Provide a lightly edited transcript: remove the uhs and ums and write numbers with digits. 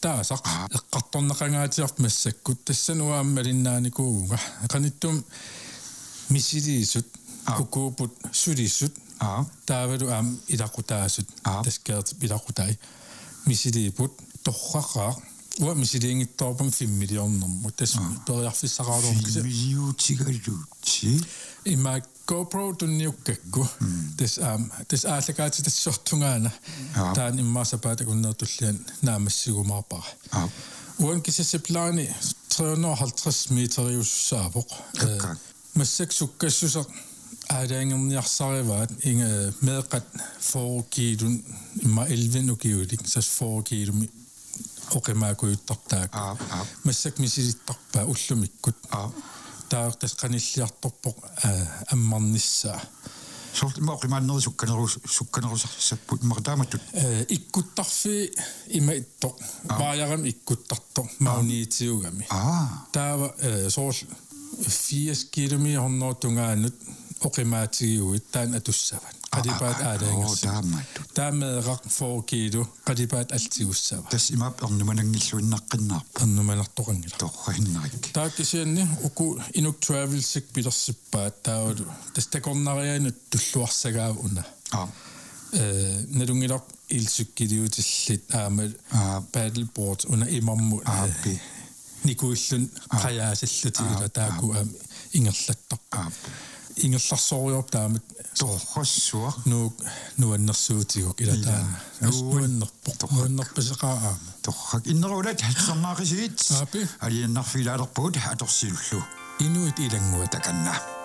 таасақ эққарторнақангаатиарп массаккут тассануааммалиннаанikuuga qanittum misiliisut ukuuput sulisut taavalu aam ilaqutaasut taskeert ilaqutay misiliiput torraqaa uа misiliingittorpum 5 millionermu tas toriarfissaqaarluum kisa milliutigaluutsi imma GoPro tunniukkakku tas aallakaati tassortungaana taan immaasapaatakуннертуллиан наамассигумаарпара уан кисассаплаани 350 метриуссаапоқ массак суккассусеқ аалаангерниарсариваат инга меэқат 4 килун имма 11 киулик сас 4 килуми оқимаакуйуттартаак массак мисилиттарпаа уллумиккут таартас каниллиарторпоқ аммарниссаа сорт имаақимааннери сукканерусарсаппут мартааматтут иккуттарфи имаитто ваярам иккуттарто мауниитиугами таава соорл 80 киломи 100 тунгаанут оқимаатигиуит таан атуссават qadipaat aalaangersu taammeeqaq 4 kilo qadipaat altigussava tas imap ernumanangilluinnaqqinnaarpa ernumanartoqangila torrahinnarik taakkisianni uku inuk travelsik pilersippaat taavalu tas takornarianut tulluarsagaava una nalungilaq ilsukkiliutillit aamal paddleboard una imarmu nikuillun qayaasallutiila taaku ingerlattarpa ingerlarsoriorp taamat torrassua nuannersuutiguk ilataana nuannerpiseqaa torrak innerulat hatsernaaqisiit aliannarfilaalerpuut atorsilullu inuit ilangua takanna